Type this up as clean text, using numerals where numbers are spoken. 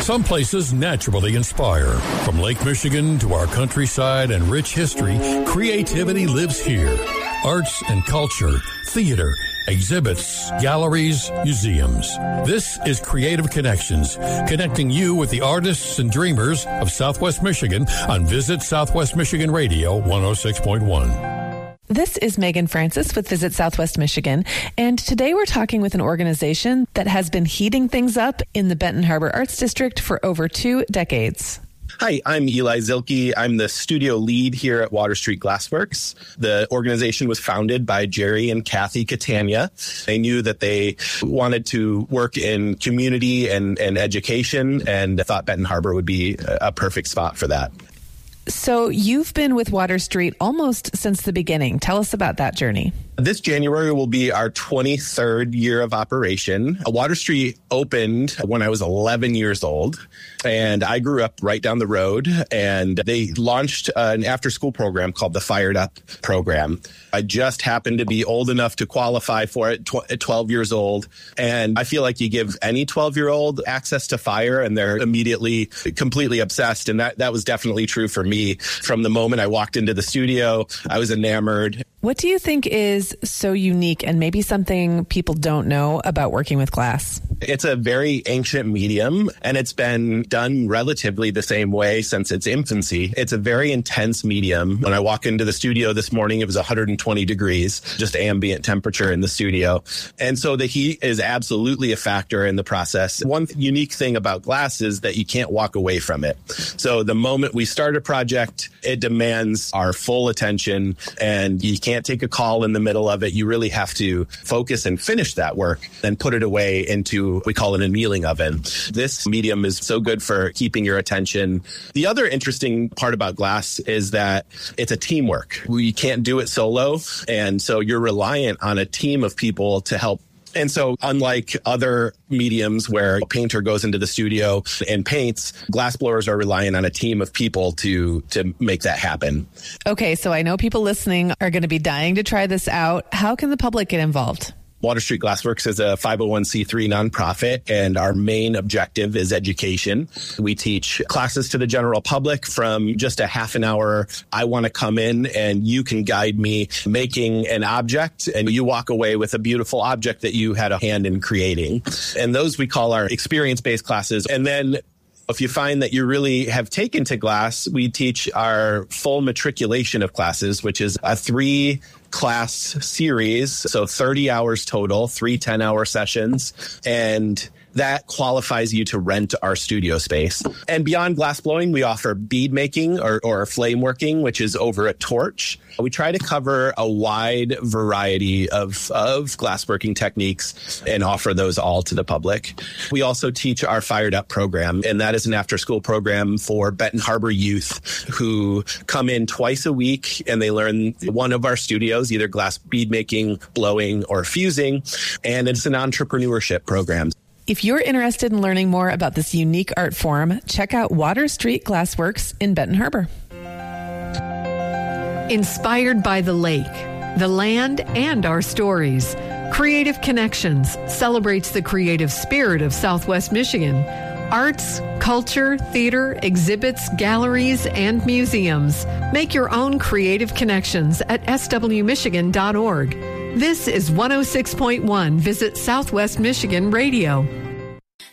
Some places naturally inspire. From Lake Michigan to our countryside and rich history, creativity lives here. Arts and culture, theater, exhibits, galleries, museums. This is Creative Connections, connecting you with the artists and dreamers of Southwest Michigan on Visit Southwest Michigan Radio 106.1. This is Megan Francis with Visit Southwest Michigan, and today we're talking with an organization that has been heating things up in the Benton Harbor Arts District for over 2 decades. Hi, I'm Eli Zilke. I'm the studio lead here at Water Street Glassworks. The organization was founded by Jerry and Kathy Catania. They knew that they wanted to work in community and education, and thought Benton Harbor would be a perfect spot for that. So you've been with Water Street almost since the beginning. Tell us about that journey. This January will be our 23rd year of operation. Water Street opened when I was 11 years old, and I grew up right down the road, and they launched an after-school program called the Fired Up program. I just happened to be old enough to qualify for it at 12 years old, and I feel like you give any 12-year-old access to fire, and they're immediately completely obsessed, and that was definitely true for me. From the moment I walked into the studio, I was enamored. What do you think is so unique and maybe something people don't know about working with glass? It's a very ancient medium, and it's been done relatively the same way since its infancy. It's a very intense medium. When I walk into the studio this morning, it was 120 degrees, just ambient temperature in the studio. And so the heat is absolutely a factor in the process. One unique thing about glass is that you can't walk away from it. So the moment we start a project, it demands our full attention, and you can't take a call in the middle of it. You really have to focus and finish that work, then put it away into, we call it an annealing oven. This medium is so good for keeping your attention. The other interesting part about glass is that it's a teamwork. We can't do it solo, and so you're reliant on a team of people to help. And so unlike other mediums where a painter goes into the studio and paints, glassblowers are relying on a team of people to make that happen. Okay, so I know people listening are going to be dying to try this out. How can the public get involved? Water Street Glassworks is a 501c3 nonprofit, and our main objective is education. We teach classes to the general public from just a half an hour. I want to come in and you can guide me making an object, and you walk away with a beautiful object that you had a hand in creating. And those we call our experience-based classes. And then if you find that you really have taken to glass, we teach our full matriculation of classes, which is a 3-class series, so 30 hours total, 3 10-hour sessions, and that qualifies you to rent our studio space. And beyond glass blowing, we offer bead making or flame working, which is over a torch. We try to cover a wide variety of glassworking techniques and offer those all to the public. We also teach our Fired Up program, and that is an after-school program for Benton Harbor youth who come in twice a week, and they learn one of our studios, either glass bead making, blowing, or fusing, and it's an entrepreneurship program. If you're interested in learning more about this unique art form, check out Water Street Glassworks in Benton Harbor. Inspired by the lake, the land, and our stories, Creative Connections celebrates the creative spirit of Southwest Michigan. Arts, culture, theater, exhibits, galleries, and museums. Make your own creative connections at swmichigan.org. This is 106.1 Visit Southwest Michigan Radio.